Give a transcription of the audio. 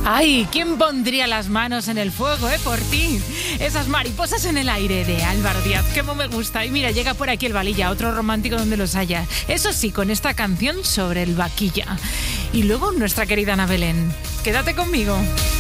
Ay, ¿quién pondría las manos en el fuego, por ti? Esas mariposas en el aire de Álvaro Díaz, que me gusta. Y mira, llega por aquí el Valilla, otro romántico donde los haya. Eso sí, con esta canción sobre el vaquilla. Y luego nuestra querida Ana Belén. Quédate conmigo.